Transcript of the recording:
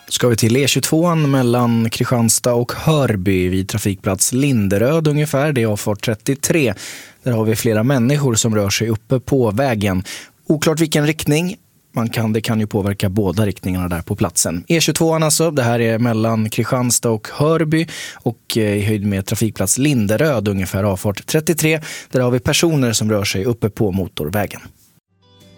Ska vi till E22 mellan Kristianstad och Hörby vid trafikplats Linderöd ungefär, det är avfart 33. Där har vi flera människor som rör sig uppe på vägen. Oklart vilken riktning. Det kan ju påverka båda riktningarna där på platsen. E22 alltså, det här är mellan Kristianstad och Hörby och i höjd med trafikplats Linderöd ungefär avfart 33. Där har vi personer som rör sig uppe på motorvägen.